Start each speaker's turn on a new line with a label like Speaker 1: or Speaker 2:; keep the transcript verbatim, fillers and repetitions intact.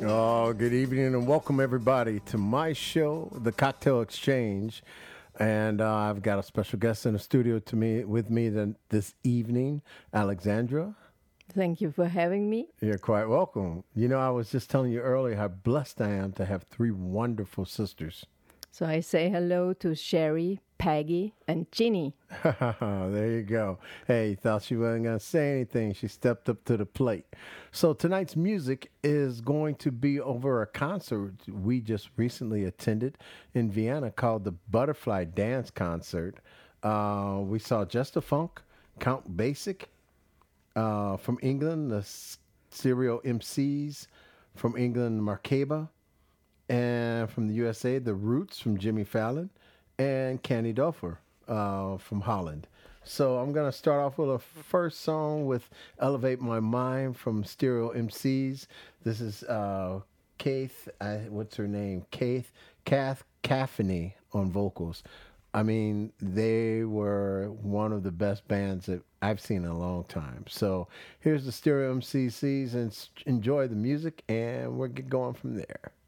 Speaker 1: Oh, good evening and welcome everybody to my show, The Cocktail Exchange. And uh, I've got a special guest in the studio to me with me th- this evening, Alexandra.
Speaker 2: Thank you for having me.
Speaker 1: You're quite welcome. You know, I was just telling you earlier how blessed I am to have three wonderful sisters.
Speaker 2: So I say hello to Sherry, Peggy, and Ginny.
Speaker 1: There you go. Hey, thought she wasn't going to say anything. She stepped up to the plate. So tonight's music is going to be over a concert we just recently attended in Vienna called the Butterfly Dance Concert. Uh, we saw Just a Funk, Count Basic uh, from England, the S- Serial M Cs from England, Markeba, and from the U S A, The Roots from Jimmy Fallon, and Candy Dulfer uh, from Holland. So I'm gonna start off with a first song with "Elevate My Mind" from Stereo M Cs. This is uh, Kath. I, what's her name? Kath. Kath Caffney on vocals. I mean, they were one of the best bands that I've seen in a long time. So here's the Stereo M C Cs, and s- enjoy the music, and we'll get going from there.